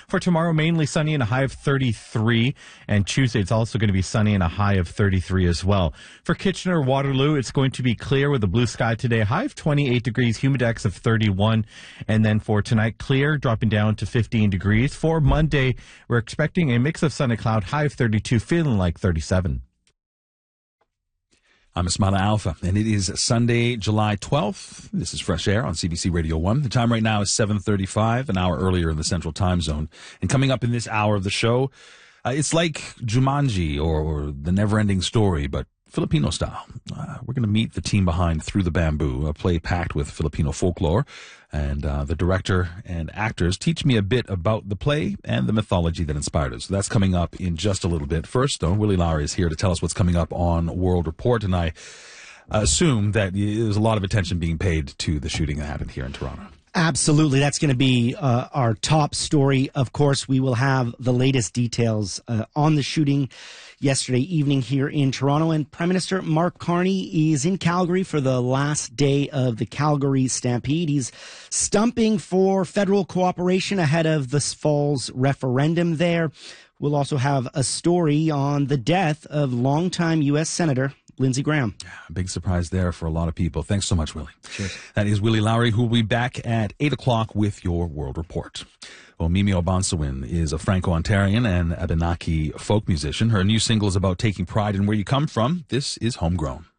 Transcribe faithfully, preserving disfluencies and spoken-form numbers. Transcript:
For tomorrow, mainly sunny and a high of thirty-three. And Tuesday, it's also going to be sunny and a high of thirty-three as well. For Kitchener-Waterloo, it's going to be clear with a blue sky today, high of twenty-eight degrees, humidex of thirty-one. And then for tonight, clear, dropping down to fifteen degrees. For Monday, we're expecting a mix of sun and cloud, high of thirty-two, feeling like thirty-seven. I'm Ismaila Alfa, and it is Sunday, July twelfth. This is Fresh Air on C B C Radio one. The time right now is seven thirty-five, an hour earlier in the Central Time Zone. And coming up in this hour of the show, uh, it's like Jumanji or, or The Never-Ending Story, but Filipino style. Uh, we're going to meet the team behind Through the Bamboo, a play packed with Filipino folklore. And uh, the director and actors teach me a bit about the play and the mythology that inspired it. So that's coming up in just a little bit. First, though, Willie Lowry is here to tell us what's coming up on World Report. And I assume that there's a lot of attention being paid to the shooting that happened here in Toronto. Absolutely. That's going to be uh, our top story. Of course, we will have the latest details uh, on the shooting yesterday evening here in Toronto. And Prime Minister Mark Carney is in Calgary for the last day of the Calgary Stampede. He's stumping for federal cooperation ahead of this fall's referendum there. We'll also have a story on the death of longtime U S Senator Lindsey Graham. Big surprise there for a lot of people. Thanks so much, Willie. Cheers. That is Willie Lowry, who will be back at eight o'clock with your World Report. Well, Mimi Obansawin is a Franco-Ontarian and Abenaki folk musician. Her new single is about taking pride in where you come from. This is Homegrown.